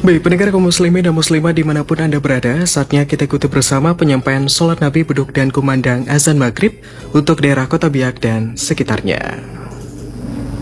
Baik, pendengar kaum muslimin dan muslimah dimanapun Anda berada, saatnya kita ikuti bersama penyampaian sholat Nabi beduk dan kumandang azan maghrib untuk daerah Kota Biak dan sekitarnya.